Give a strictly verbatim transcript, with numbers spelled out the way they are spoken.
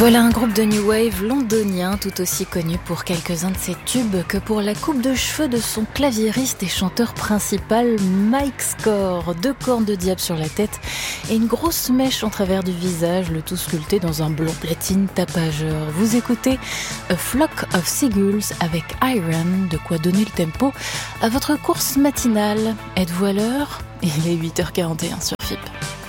Voilà un groupe de New Wave londonien tout aussi connu pour quelques-uns de ses tubes que pour la coupe de cheveux de son claviériste et chanteur principal Mike Score. Deux cornes de diable sur la tête et une grosse mèche en travers du visage, le tout sculpté dans un blond platine tapageur. Vous écoutez A Flock of Seagulls avec Iron, de quoi donner le tempo à votre course matinale. Êtes-vous à l'heure ? Il est huit heures quarante et un sur F I P.